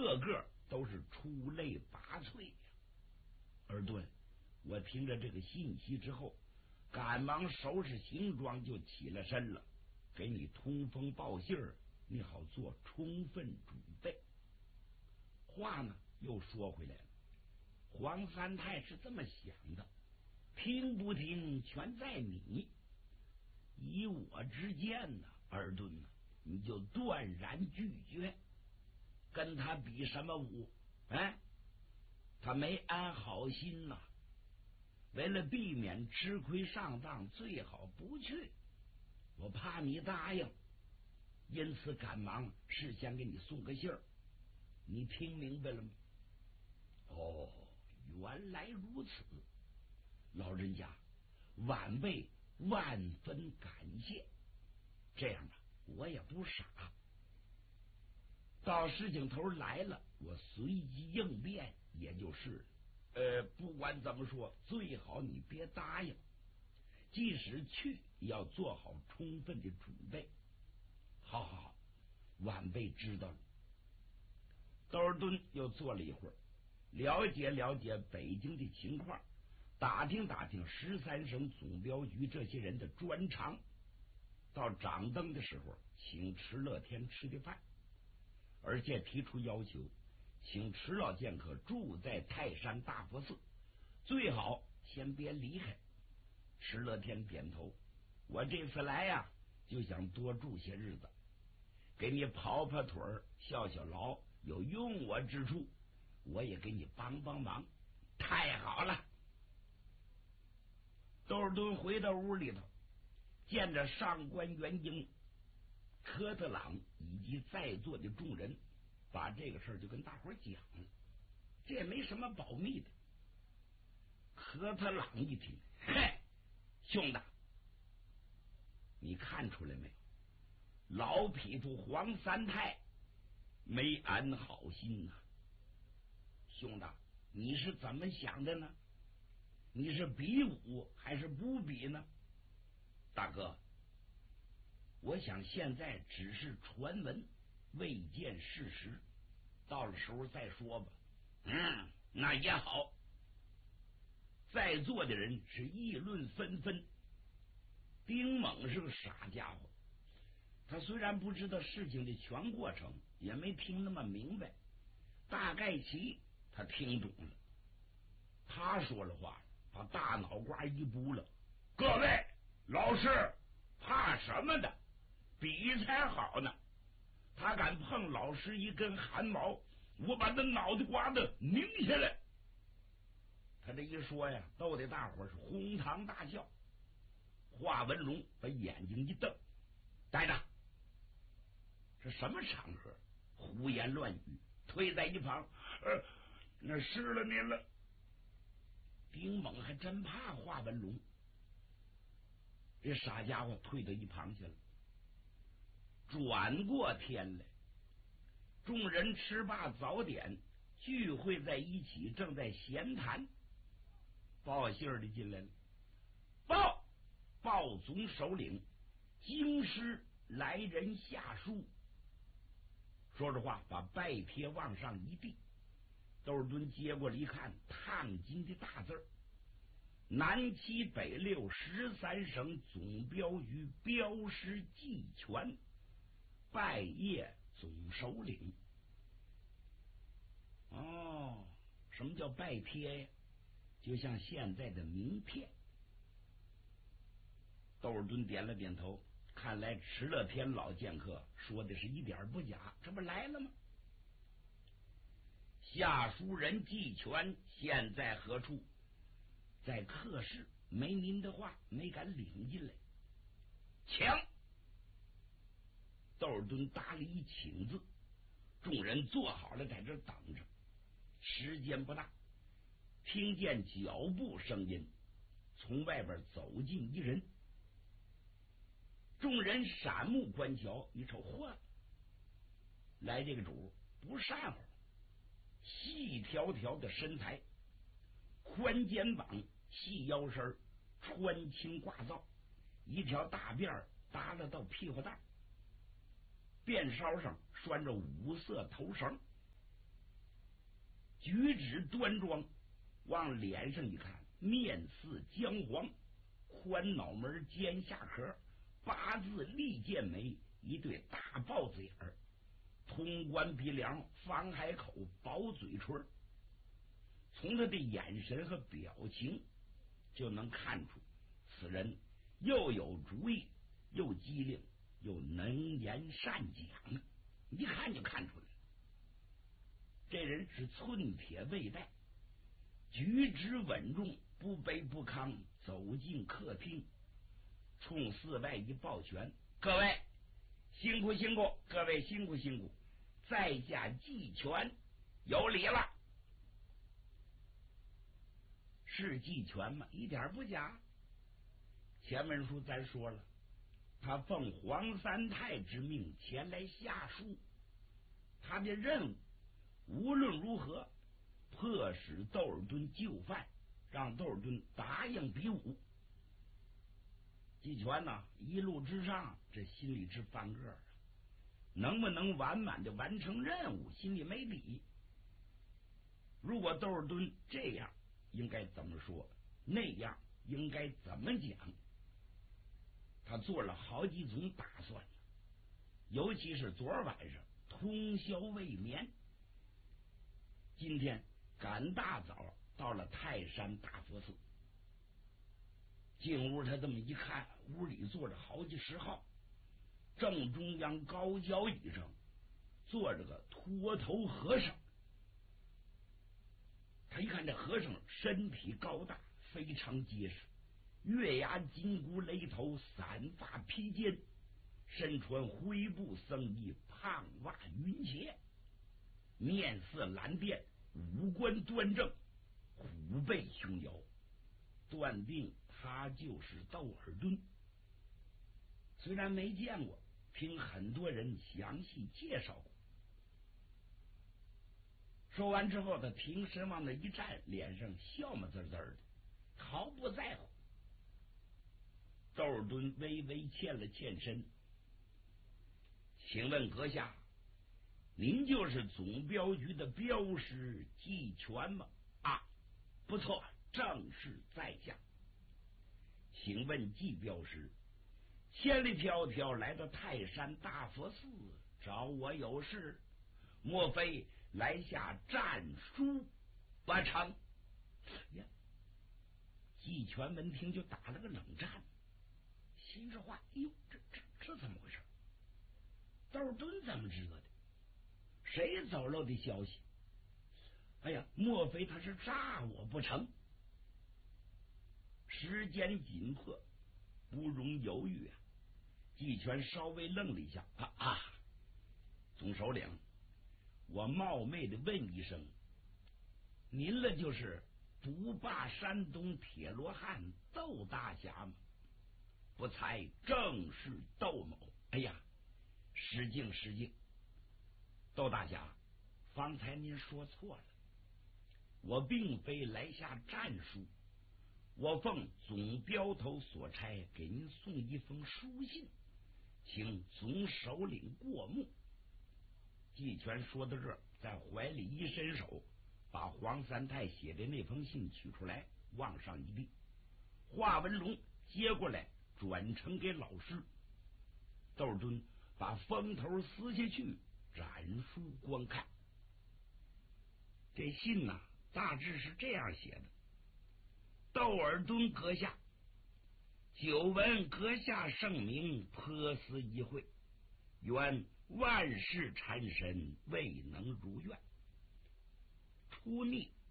个个都是出类拔萃呀。尔顿，我听着这个信息之后，赶忙收拾行装就起了身了，给你通风报信儿，你好做充分准备。话呢又说回来了，黄三太是这么想的，听不听全在你。以我之见呢，尔顿呢，你就断然拒绝，跟他比什么武？哎，他没安好心呐。为了避免吃亏上当，最好不去。我怕你答应，因此赶忙事先给你送个信儿。你听明白了吗？哦，原来如此，老人家，晚辈万分感谢。这样吧，我也不傻，到事情头来了，我随机应变，也就是了。不管怎么说，最好你别答应，即使去，也要做好充分的准备。好好好，晚辈知道了。窦尔敦又坐了一会儿，了解了解北京的情况，打听打听13省总镖局这些人的专长。到掌灯的时候，请迟乐天吃的饭，而且提出要求，请迟老剑客住在泰山大佛寺，最好先别离开。迟乐天点头，我这次来呀，就想多住些日子，给你跑跑腿儿，效效劳，有用我之处，我也给你帮帮忙。太好了！窦尔敦回到屋里头，见着上官元英、科特朗以及在座的众人，把这个事儿就跟大伙儿讲了。这也没什么保密的。科特朗一听，嘿，兄弟，你看出来没有？老匹夫黄三太没安好心呐。兄弟，你是怎么想的呢？你是比武还是不比呢？大哥，我想现在只是传闻，未见事实，到了时候再说吧。那也好。在座的人是议论纷纷。丁猛是个傻家伙，他虽然不知道事情的全过程，也没听那么明白，大概其他听懂了。他说了话，把大脑瓜一拨了，各位老师，怕什么的？比才好呢！他敢碰老师一根汗毛，我把他脑袋瓜子拧下来。他这一说呀，逗得大伙是哄堂大笑。华文龙把眼睛一瞪，呆着，这什么场合？胡言乱语，退在一旁。那失了您了。丁猛还真怕华文龙，这傻家伙退到一旁去了。转过天来，众人吃罢早点，聚会在一起，正在闲谈。报信儿的进来了，报总首领京师来人下书。说着话，把拜帖往上一递。窦尔敦接过来一看，烫金的大字儿：南七北六13省总镖局镖师季全拜谒总首领。哦，什么叫拜帖呀？就像现在的名片。窦尔敦点了点头，看来迟乐天老剑客说的是一点不假，这不来了吗？下书人季全现在何处？在客室，没您的话没敢领进来。请！窦尔敦答了一请字，众人坐好了，在这等着。时间不大，听见脚步声音，从外边走进一人。众人闪目观瞧，一瞅，嚯，来这个主不善乎，细条条的身材，宽肩膀，细腰身，穿青挂皂，一条大辫儿耷拉到屁股蛋，辫梢上拴着5色头绳， 举止端庄，往脸上一看，面似姜黄，宽脑门，尖下颏，八字利剑眉，一对大豹子眼儿，通关鼻梁，方海口，薄嘴唇。从他的眼神和表情就能看出，此人又有主意，又机灵，又能言善讲，一看就看出来了。这人是寸铁未败，举止稳重，不卑不亢，走进客厅，冲四外一抱拳：“各位辛苦辛苦，各位辛苦辛苦，在下季全有礼了。”是季全吗？一点不假。前文书咱说了，他奉黄三太之命前来下书，他的任务无论如何迫使窦尔敦就范，让窦尔敦答应比武。季全呢，一路之上这心里直翻个儿，能不能完满的完成任务，心里没底。如果窦尔敦这样，应该怎么说？那样应该怎么讲？他做了好几种打算，尤其是昨晚上通宵未眠，今天赶大早到了泰山大佛寺。进屋他这么一看，屋里坐着好几十号，正中央高脚椅上坐着个秃头和尚。他一看这和尚身体高大，非常结实，月牙金箍雷头，散发披肩，身穿灰布僧衣，胖袜云鞋，面色蓝靛，五官端正，虎背熊腰，断定他就是窦尔敦。虽然没见过，听很多人详细介绍过。说完之后，他挺身往那一站，脸上笑么滋滋的，毫不在乎。窦尔敦微微欠了欠身：“请问阁下，您就是总镖局的镖师季全吗？”“啊，不错，正是在下。请问季镖师，千里迢迢来到泰山大佛寺找我有事，莫非来下战书不成？”呀，季全闻听就打了个冷战，心说话：“哟，这怎么回事？窦尔敦怎么知道的？谁走漏的消息？哎呀，莫非他是诈我不成？”时间紧迫，不容犹豫啊！季全稍微愣了一下：“总首领，我冒昧的问一声，您了就是独霸山东铁罗汉窦大侠吗？不才正是窦某。”“哎呀，失敬失敬，窦大侠，方才您说错了，我并非来下战书，我奉总镖头所差，给您送一封书信，请总首领过目。”季全说到这儿，在怀里一伸手，把黄三太写的那封信取出来，往上一递。华文龙接过来，转呈给老师。窦尔敦把封头撕下去，展书观看。这信呐，大致是这样写的：“窦尔敦阁下，久闻阁下圣名，颇思一会，愿万事缠身，未能如愿。初逆